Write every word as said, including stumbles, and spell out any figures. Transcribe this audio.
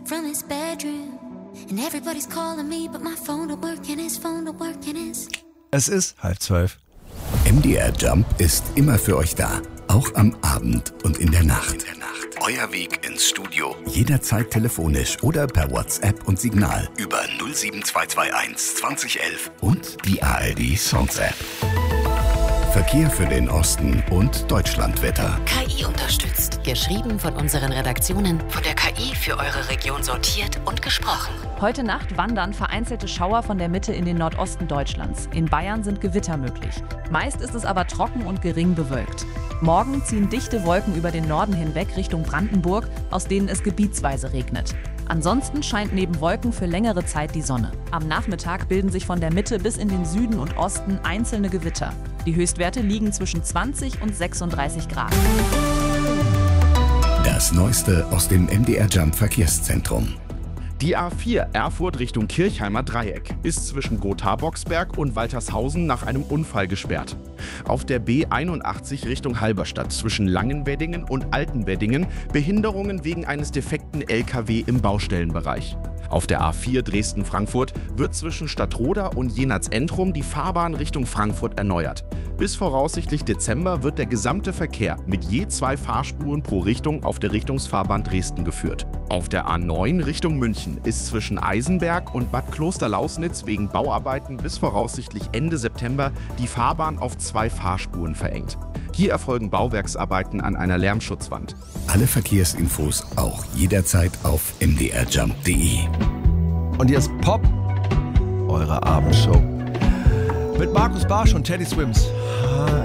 from his bedroom. And everybody's calling me, but my phone don't work and his phone don't work and his... Es ist halb zwölf. M D R Jump ist immer für euch da. Auch am Abend und in der Nacht. Euer Weg ins Studio. Jederzeit telefonisch oder per WhatsApp und Signal über null sieben zwei zwei eins zwanzig elf und die A R D Songs App. Verkehr für den Osten und Deutschlandwetter. K I unterstützt. Geschrieben von unseren Redaktionen. Von der K I für eure Region sortiert und gesprochen. Heute Nacht wandern vereinzelte Schauer von der Mitte in den Nordosten Deutschlands. In Bayern sind Gewitter möglich. Meist ist es aber trocken und gering bewölkt. Morgen ziehen dichte Wolken über den Norden hinweg Richtung Brandenburg, aus denen es gebietsweise regnet. Ansonsten scheint neben Wolken für längere Zeit die Sonne. Am Nachmittag bilden sich von der Mitte bis in den Süden und Osten einzelne Gewitter. Die Höchstwerte liegen zwischen zwanzig und sechsunddreißig Grad. Das Neueste aus dem M D R Jump Verkehrszentrum. Die A vier Erfurt Richtung Kirchheimer Dreieck ist zwischen Gotha-Boxberg und Waltershausen nach einem Unfall gesperrt. Auf der B einundachtzig Richtung Halberstadt zwischen Langenweddingen und Altenweddingen Behinderungen wegen eines defekten L K W im Baustellenbereich. Auf der A vier Dresden-Frankfurt wird zwischen Stadtroda und Jenatz-Entrum die Fahrbahn Richtung Frankfurt erneuert. Bis voraussichtlich Dezember wird der gesamte Verkehr mit je zwei Fahrspuren pro Richtung auf der Richtungsfahrbahn Dresden geführt. Auf der A neun Richtung München ist zwischen Eisenberg und Bad Klosterlausnitz wegen Bauarbeiten bis voraussichtlich Ende September die Fahrbahn auf zwei Fahrspuren verengt. Hier erfolgen Bauwerksarbeiten an einer Lärmschutzwand. Alle Verkehrsinfos auch jederzeit auf m d r jump punkt d e. Und hier ist Pop, eure Abendshow. Mit Markus Barsch und Teddy Swims.